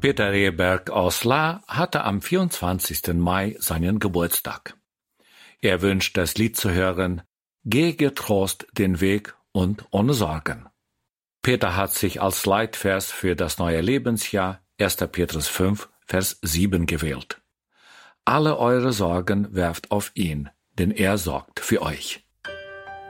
Peter Rehberg aus La hatte am 24. Mai seinen Geburtstag. Er wünscht das Lied zu hören, Geh getrost den Weg und ohne Sorgen. Peter hat sich als Leitvers für das neue Lebensjahr 1. Petrus 5, Vers 7 gewählt. Alle eure Sorgen werft auf ihn, denn er sorgt für euch.